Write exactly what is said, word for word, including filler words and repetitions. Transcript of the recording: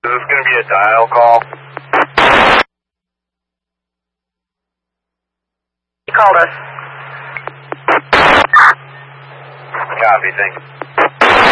Is this going to be a dial call? You called us. Copy, thanks.